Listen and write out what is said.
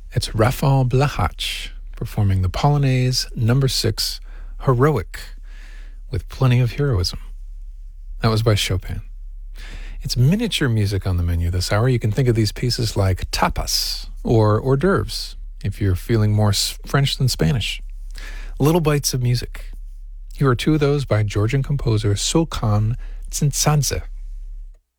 It's Rafał Blachacz performing the Polonaise number 6, Heroic, with plenty of heroism. That was by Chopin. It's miniature music on the menu this hour. You can think of these pieces like tapas or hors d'oeuvres if you're feeling more French than Spanish. Little bites of music. Here are two of those by Georgian composer Sulkan Tsintsadze.